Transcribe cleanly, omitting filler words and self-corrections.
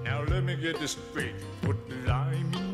Now let me get this straight. Put the lime in